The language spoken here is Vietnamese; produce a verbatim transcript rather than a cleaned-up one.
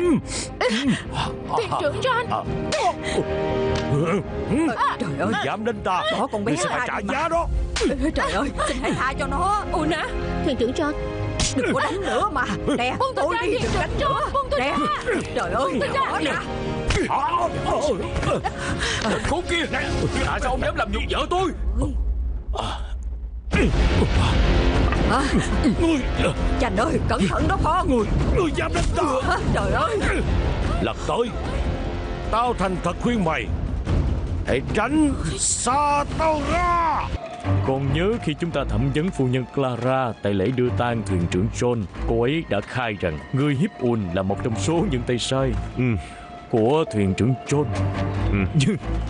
Thuyền trưởng John. Trời ơi, Dám đánh ta, bỏ con bé ngươi sẽ phải ra trả đi mà. giá đó. Trời ơi, xin hãy tha cho nó. Una, thuyền trưởng John. Đừng có đánh nữa mà. Nè, Buông tôi tôi ra, đi, thuyền đừng trưởng đánh John, nữa. buông tôi Nè, ra. trời ơi, Buông tôi ra, nhỏ nè. Khốn kia, tại sao ông dám làm nhục vợ tôi? À, Ngươi, Chanh ơi, cẩn thận đó con. ngươi, ngươi dám đánh ta. À, trời ơi. Lần tới, tao thành thật khuyên mày, hãy tránh xa tao ra. Còn nhớ khi chúng ta thẩm vấn phu nhân Clara tại lễ đưa tang thuyền trưởng John, cô ấy đã khai rằng người hiếp Un là một trong số những tay sai Ừ. của thuyền trưởng John. Ừ. Nhưng